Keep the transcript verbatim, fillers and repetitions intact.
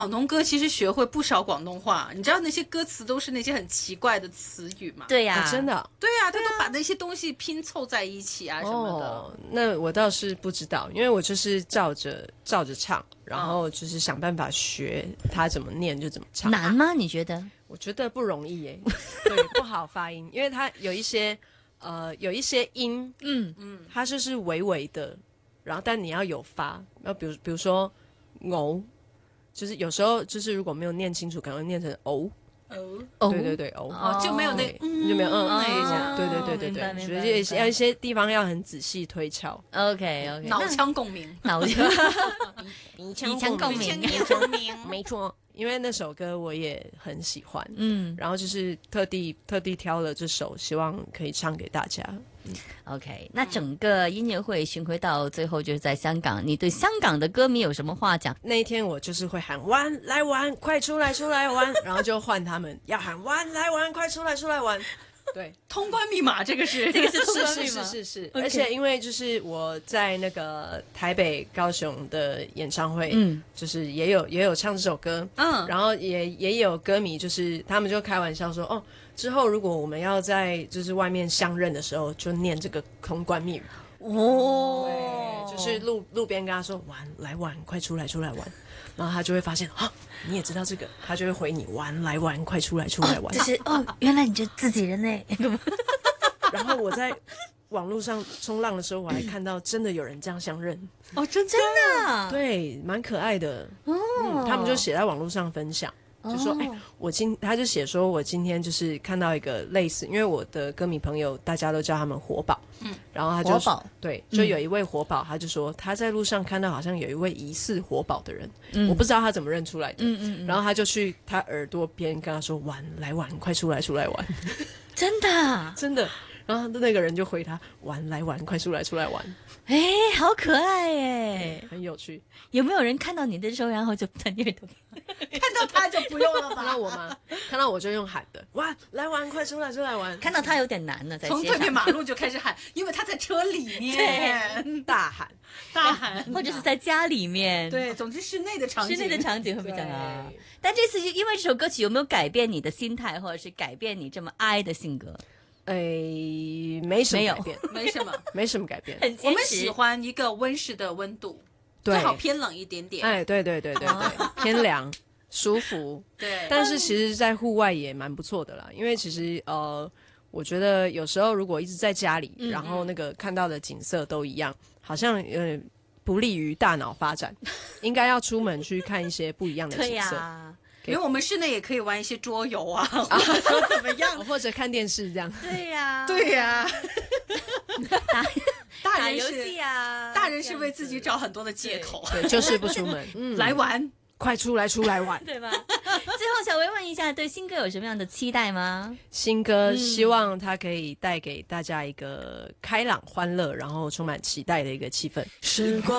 广东歌其实学会不少广东话，你知道那些歌词都是那些很奇怪的词语吗？ 对呀、 啊，真的、哦。 对呀、啊，他都把那些东西拼凑在一起啊什么的。 哦，那我倒是不知道，因为我就是照着照着唱，然后就是想办法学他怎么念就怎么唱。 难吗？你觉得？ 我觉得不容易耶，对，不好发音，因为它有一些呃有一些音， 嗯嗯，它就是微微的，然后但你要有发，然后比如比如说偶，就是有时候就是如果没有念清楚，可能会念成偶。 哦， 对对对，偶、 哦，就没有那嗯就没有嗯那一下， 对对对对明白明对， 白所以要一些地方要很仔细推敲。 OK OK， 脑腔共鸣， 脑腔鼻鼻腔共鸣， 鼻腔共鸣， 没错，因为那首歌我也很喜欢， 嗯然后就是特地特地挑了这首，希望可以唱给大家。 ，OK。那整个音乐会巡回到最后就是在香港，你对香港的歌迷有什么话讲？ 那一天我就是会喊玩来玩，快出来出来玩，然后就换他们要喊玩来玩，快出来出来玩。对， 通关密码这个是这个是通关是是密码是是是， OK 而且因为就是我在那个台北、高雄的演唱会， 嗯就是也有也有唱这首歌， 嗯然后也也有歌迷，就是他们就开玩笑说，哦，之后如果我们要在就是外面相认的时候，就念这个通关密语。 哦对，就是路路边跟他说玩来玩，快出来出来玩，然后他就会发现啊，你也知道这个，他就会回你玩来玩，快出来出来玩。 这是哦，原来你就自己人呢。 然后我在网络上冲浪的时候，我还看到真的有人这样相认， 哦，真真的对，蛮可爱的。 哦、 嗯，他们就写在网络上分享。就说，哎、 哦我今他就写说，我今天就是看到一个类似，因为我的歌迷朋友大家都叫他们活宝，嗯，然后他就活宝对，就有一位活宝，他就说他在路上看到好像有一位疑似活宝的人， 嗯我不知道他怎么认出来的， 嗯嗯嗯然后他就去他耳朵边跟他说玩来玩，快出来出来玩， 真的， 真的，然后那个人就回他玩来玩，快出来出来玩， 哎，好可爱耶！ 很有趣。 有没有人看到你的时候，然后就在你耳朵边？ 看到他就不用了看吧？ 到我吗？看到我就用喊的，玩来玩，快出来出来玩， 看到他有点难了，在从街上， 对面马路就开始喊，因为他在车里面大喊。 大喊， 或者是在家里面，， 对，总之室内的场景， 室内的场景会比较好对。 但这次因为这首歌曲有没有改变你的心态，或者是改变你这么 I 的性格？ 诶，没什没有么改变， 没什么。 没什么改变。 很坚持我们喜欢一个温室的温度， 对最好偏冷一点点。 哎，对对对对对，偏凉舒服。 对， 但是其实，在户外也蛮不错的啦，因为其实呃，我觉得有时候如果一直在家里，然后那个看到的景色都一样，好像呃不利于大脑发展，应该要出门去看一些不一样的对景色， 呀， 因为我们室内也可以玩一些桌游啊，或者说怎么样？ 或者看电视这样。 对呀， 对呀， 打大打游人是戏啊， 大人是为自己找很多的借口对，就是不出门，嗯， 来玩。 快出来出来玩。 对吧？最后，小薇问一下，对新歌有什么样的期待吗？ 新歌希望它可以带给大家一个开朗、欢乐，然后充满期待的一个气氛。 时光